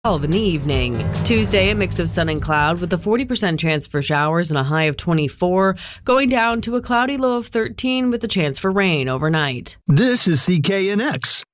12 in the evening. Tuesday, a mix of sun and cloud with a 40% chance for showers and a high of 24, going down to a cloudy low of 13 with a chance for rain overnight. This is CKNX.